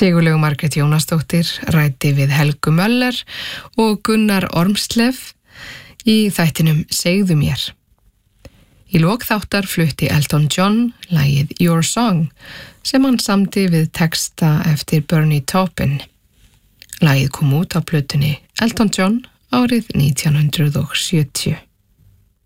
Sigurlaug Margrét Jónasdóttir ræddi við Helgu Möller og Gunnar Ormslev í þættinum Segðu mér. Í lok þáttar flutti Elton John lagið Your Song sem hann samdi við texta eftir Bernie Taupin. Lagið kom út á plötunni Elton John árið 1970.